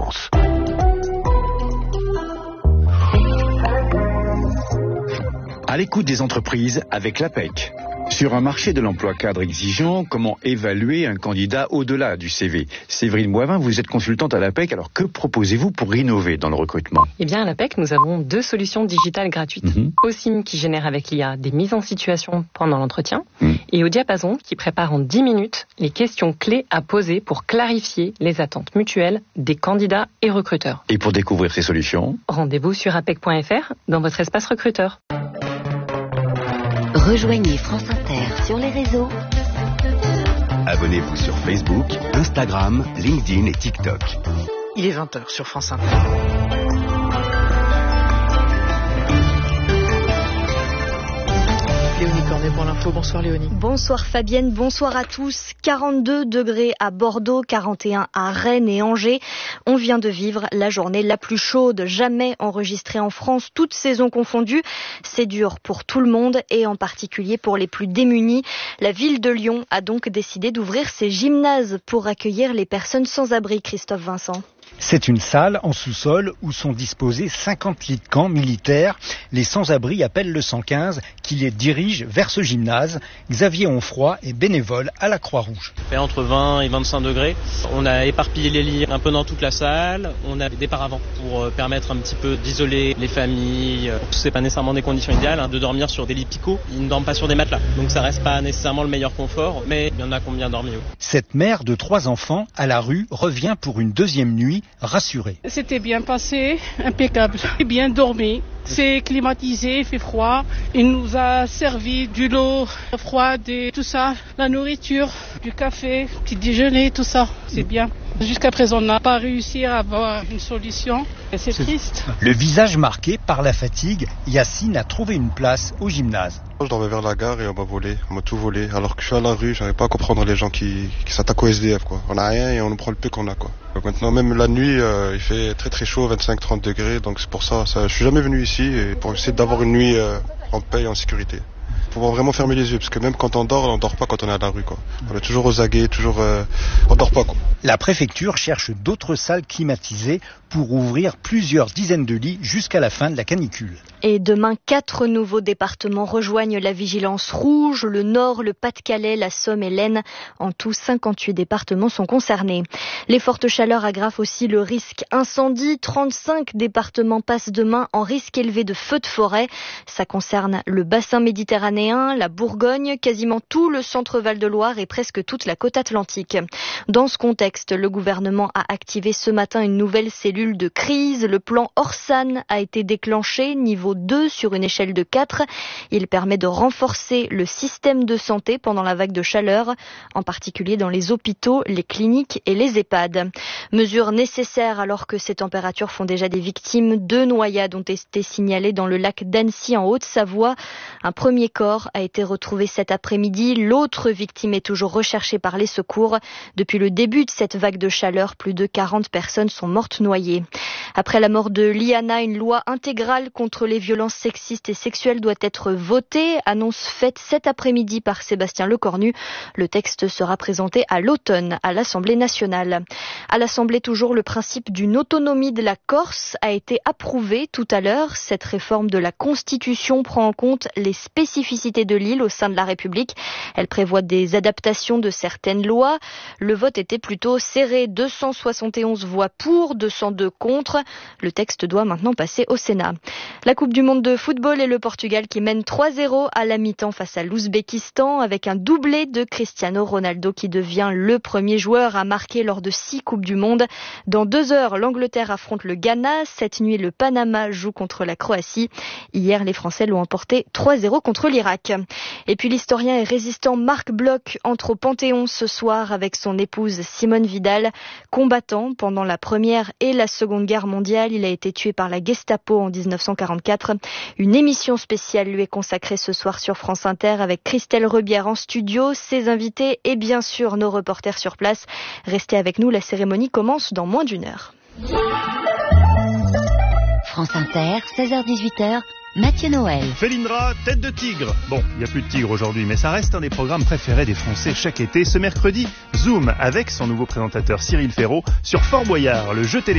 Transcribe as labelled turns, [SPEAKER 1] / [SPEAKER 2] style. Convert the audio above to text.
[SPEAKER 1] France. À l'écoute des entreprises avec l'APEC. Sur un marché de l'emploi cadre exigeant, comment évaluer un candidat au-delà du CV? Séverine Boivin, vous êtes consultante à l'APEC, alors que proposez-vous pour innover dans le recrutement?
[SPEAKER 2] Eh bien, à l'APEC, nous avons 2 solutions digitales gratuites. OSIM qui génère avec l'IA des mises en situation pendant l'entretien et au Diapason qui prépare en 10 minutes les questions clés à poser pour clarifier les attentes mutuelles des candidats et recruteurs.
[SPEAKER 1] Et pour découvrir ces solutions,
[SPEAKER 2] rendez-vous sur apec.fr dans votre espace recruteur.
[SPEAKER 3] Rejoignez France Inter sur les réseaux.
[SPEAKER 4] Abonnez-vous sur Facebook, Instagram, LinkedIn et TikTok.
[SPEAKER 5] Il est 20h sur France Inter. Léonie Cornet pour l'info. Bonsoir Léonie.
[SPEAKER 6] Bonsoir Fabienne, bonsoir à tous. 42 degrés à Bordeaux, 41 à Rennes et Angers. On vient de vivre la journée la plus chaude jamais enregistrée en France, toutes saisons confondues. C'est dur pour tout le monde et en particulier pour les plus démunis. La ville de Lyon a donc décidé d'ouvrir ses gymnases pour accueillir les personnes sans abri. Christophe Vincent.
[SPEAKER 7] C'est une salle en sous-sol où sont disposés 58 camps militaires. Les sans-abri appellent le 115 qui les dirige vers ce gymnase. Xavier Onfroy est bénévole à la Croix-Rouge.
[SPEAKER 8] Il fait entre 20 et 25 degrés. On a éparpillé les lits un peu dans toute la salle. On a des paravents pour permettre un petit peu d'isoler les familles. C'est pas nécessairement des conditions idéales de dormir sur des lits picots. Ils ne dorment pas sur des matelas. Donc ça reste pas nécessairement le meilleur confort, mais il y en a combien dormi.
[SPEAKER 7] Cette mère de 3 enfants à la rue revient pour une deuxième nuit rassurée.
[SPEAKER 9] C'était bien passé, impeccable, bien dormi. C'est climatisé, il fait froid. Il nous a servi de l'eau froide et tout ça, la nourriture, du café, petit déjeuner, tout ça. C'est bien. Jusqu'à présent, on n'a pas réussi à avoir une solution. Et c'est triste.
[SPEAKER 7] Le visage marqué par la fatigue, Yacine a trouvé une place au gymnase.
[SPEAKER 10] Je dormais vers la gare et on m'a tout volé. Alors que je suis à la rue, j'arrive pas à comprendre les gens qui s'attaquent au SDF, quoi. On n'a rien et on nous prend le peu qu'on a, quoi. Donc maintenant, même la nuit, il fait très très chaud, 25-30 degrés. Donc c'est pour ça, je suis jamais venu ici et pour essayer d'avoir une nuit en paix et en sécurité. Faut vraiment fermer les yeux parce que même quand on dort pas quand on est à la rue, quoi. On est toujours aux aguets, on dort pas, quoi.
[SPEAKER 7] La préfecture cherche d'autres salles climatisées pour ouvrir plusieurs dizaines de lits jusqu'à la fin de la canicule.
[SPEAKER 6] Et demain, 4 nouveaux départements rejoignent la vigilance rouge. Le Nord, le Pas-de-Calais, la Somme et l'Aisne. En tout, 58 départements sont concernés. Les fortes chaleurs aggravent aussi le risque incendie. 35 départements passent demain en risque élevé de feux de forêt. Ça concerne le bassin méditerranéen, la Bourgogne, quasiment tout le centre Val-de-Loire et presque toute la côte atlantique. Dans ce contexte, le gouvernement a activé ce matin une nouvelle cellule de crise. Le plan Orsan a été déclenché, niveau 2 sur une échelle de 4. Il permet de renforcer le système de santé pendant la vague de chaleur, en particulier dans les hôpitaux, les cliniques et les EHPAD. Mesure nécessaire alors que ces températures font déjà des victimes. 2 noyades ont été signalées dans le lac d'Annecy en Haute-Savoie. Un premier corps a été retrouvé cet après-midi. L'autre victime est toujours recherchée par les secours. Depuis le début de cette vague de chaleur, plus de 40 personnes sont mortes noyées. Après la mort de Liana, une loi intégrale contre les violences sexistes et sexuelles doit être votée. Annonce faite cet après-midi par Sébastien Lecornu. Le texte sera présenté à l'automne à l'Assemblée nationale. À l'Assemblée, toujours, le principe d'une autonomie de la Corse a été approuvé tout à l'heure. Cette réforme de la Constitution prend en compte les spécificités de l'île au sein de la République. Elle prévoit des adaptations de certaines lois. Le vote était plutôt serré. 271 voix pour, 202 contre. Le texte doit maintenant passer au Sénat. La Coupe du Monde de football et le Portugal qui mène 3-0 à la mi-temps face à l'Ouzbékistan avec un doublé de Cristiano Ronaldo qui devient le premier joueur à marquer lors de 6 Coupes du Monde. Dans 2 heures, l'Angleterre affronte le Ghana. Cette nuit, le Panama joue contre la Croatie. Hier, les Français l'ont emporté 3-0 contre l'Irak. Et puis l'historien et résistant Marc Bloch entre au Panthéon ce soir avec son épouse Simone Vidal. Combattant pendant la Première et la Seconde Guerre mondiale, il a été tué par la Gestapo en 1944. Une émission spéciale lui est consacrée ce soir sur France Inter avec Christelle Rebière en studio, ses invités et bien sûr nos reporters sur place. Restez avec nous, la cérémonie commence dans moins d'1 heure.
[SPEAKER 3] France Inter, 16h-18h, Mathieu Noël.
[SPEAKER 11] Felindra, tête de tigre. Bon, il n'y a plus de tigre aujourd'hui, mais ça reste un des programmes préférés des Français chaque été. Ce mercredi, Zoom avec son nouveau présentateur Cyril Ferraud sur Fort Boyard, le jeu télé.